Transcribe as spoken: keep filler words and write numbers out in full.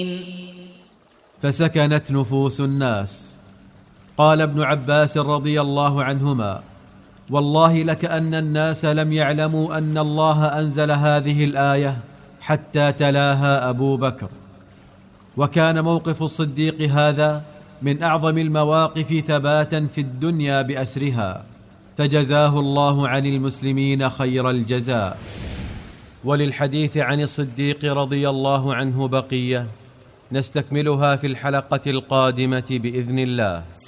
فسكنت نفوس الناس. قال ابن عباس رضي الله عنهما: والله لكأن الناس لم يعلموا أن الله أنزل هذه الآية حتى تلاها أبو بكر. وكان موقف الصديق هذا من أعظم المواقف ثباتا في الدنيا بأسرها، فجزاه الله عن المسلمين خير الجزاء. وللحديث عن الصديق رضي الله عنه بقية، نستكملها في الحلقة القادمة بإذن الله.